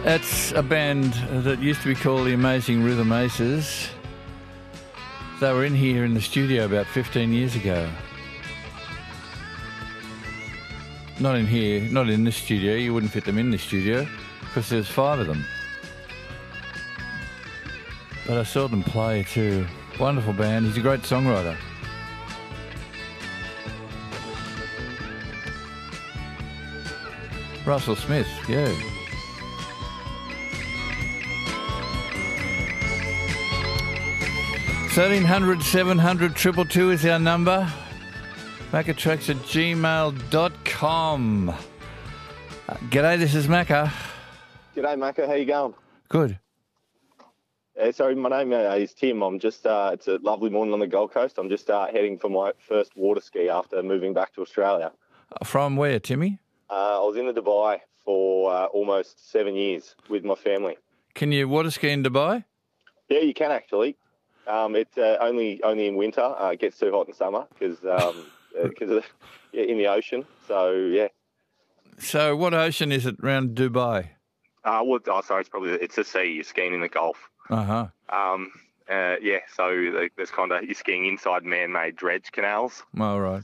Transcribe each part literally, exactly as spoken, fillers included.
That's a band that used to be called the Amazing Rhythm Aces. They were in here in the studio about fifteen years ago. Not in here, not in this studio. You wouldn't fit them in this studio because there's five of them. But I saw them play too. Wonderful band. He's a great songwriter. Russell Smith, yeah. thirteen hundred, seven hundred, two two two is our number. Maccatracks at gmail dot com. Uh, g'day, this is Macca. G'day, Macca. How you going? Good. Uh, sorry, my name uh, is Tim. I'm just, uh, it's a lovely morning on the Gold Coast. I'm just uh, heading for my first water ski after moving back to Australia. From where, Timmy? Uh, I was in the Dubai for uh, almost seven years with my family. Can you water ski in Dubai? Yeah, you can actually. Um, it's uh, only only in winter. Uh, it gets too hot in summer because um, because of yeah, in the ocean. So yeah. So what ocean is it around Dubai? Uh, well, oh, sorry, it's probably it's a sea. You're skiing in the Gulf. Uh huh. Um, uh, yeah. So there's kind of you're skiing inside man-made dredge canals. All right.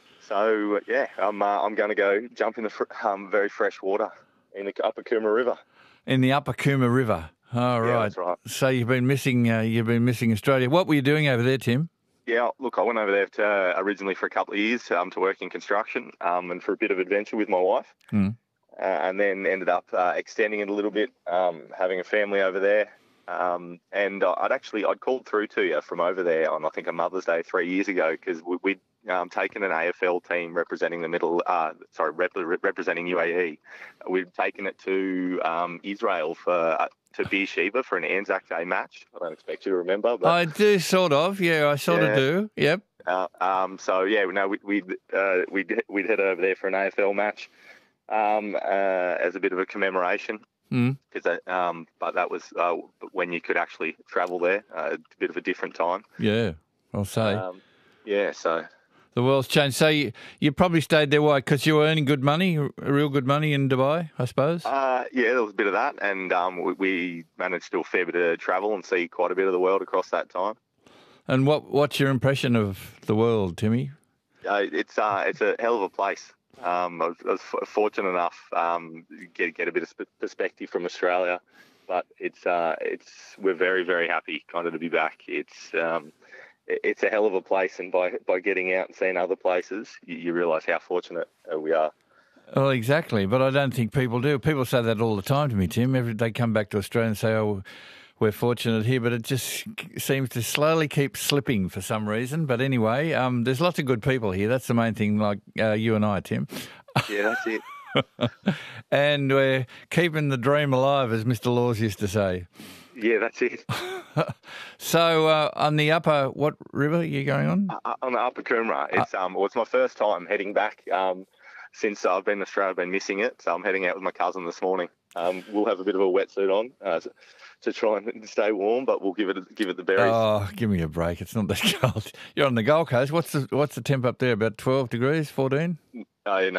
So yeah, I'm uh, I'm going to go jump in the fr- um, very fresh water in the Upper Cooma River. In the Upper Cooma River. All right. Yeah, that's right. So you've been missing uh, you've been missing Australia. What were you doing over there, Tim? Yeah, look, I went over there to, uh, originally for a couple of years um, to work in construction um, and for a bit of adventure with my wife, Mm. uh, and then ended up uh, extending it a little bit, um, having a family over there. Um, and I'd actually I'd called through to you from over there on I think a Mother's Day three years ago because we, we'd um, taken an A F L team representing the middle, uh, sorry, rep- representing U A E. We'd taken it to um, Israel for uh, to Beersheba for an Anzac Day match. I don't expect you to remember, but I do sort of. Yeah, I sort Yeah. of do. Yep. Uh, um, so yeah, no, we, we'd uh, we'd we'd head over there for an A F L match um, uh, as a bit of a commemoration. Mm. Cause that, um, but that was uh, when you could actually travel there. Uh, a bit of a different time. Yeah, I'll say. Um, yeah, so The world's changed. So you, you probably stayed there, why? Because you were earning good money, real good money in Dubai, I suppose? uh, yeah, there was a bit of that, and um, we, we managed to do a fair bit of travel and see quite a bit of the world across that time. And what what's your impression of the world, Timmy? Uh, it's uh, it's a hell of a place. Um, I was, I was f- fortunate enough um, get get a bit of sp- perspective from Australia, but it's uh, it's we're very very happy kind of to be back. It's um, it- it's a hell of a place, and by by getting out and seeing other places, you, you realise how fortunate uh, we are. Well, exactly, but I don't think people do. People say that all the time to me, Tim. Every they come back to Australia and say, "Oh, we're fortunate here," but it just seems to slowly keep slipping for some reason. But anyway, um, there's lots of good people here. That's the main thing, like uh, you and I, Tim. Yeah, that's it. And we're keeping the dream alive, as Mister Laws used to say. Yeah, that's it. So uh, on the upper, what river are you going on? Uh, on the Upper Coomera, it's um, well, it's my first time heading back um, since I've been in Australia. I've been missing it, so I'm heading out with my cousin this morning. Um, we'll have a bit of a wetsuit on uh, to, to try and stay warm, but we'll give it give it the berries. Oh, give me a break. It's not that cold. You're on the Gold Coast. What's the what's the temp up there? About twelve degrees, fourteen? Uh, you know,